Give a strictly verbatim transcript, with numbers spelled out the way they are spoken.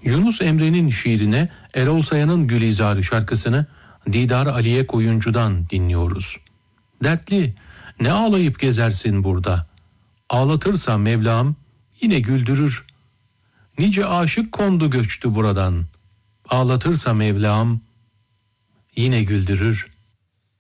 Yunus Emre'nin şiirine Erol Saya'nın Gülizarı şarkısını Didar Aliye Koyuncu'dan dinliyoruz. Dertli, ne ağlayıp gezersin burada? Ağlatırsa Mevlam yine güldürür. Nice aşık kondu göçtü buradan. Ağlatırsa Mevlam yine güldürür.